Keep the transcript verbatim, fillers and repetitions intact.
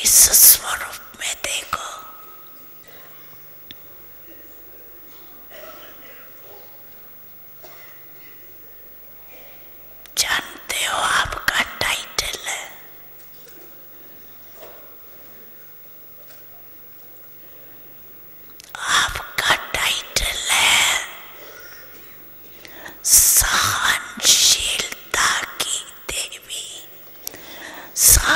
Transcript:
इस स्वरूप में देखो। जानते हो आपका टाइटल है, आपका टाइटल है सहनशीलता की देवी।